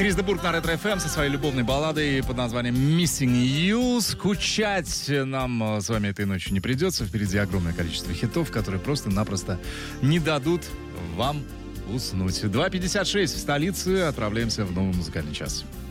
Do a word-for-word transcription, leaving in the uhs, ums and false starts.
Крис де Бург на Ретро эф эм со своей любовной балладой под названием Missing You. Скучать нам с вами этой ночью не придется. Впереди огромное количество хитов, которые просто-напросто не дадут вам уснуть. два пятьдесят шесть в столице. Отправляемся в новый музыкальный час.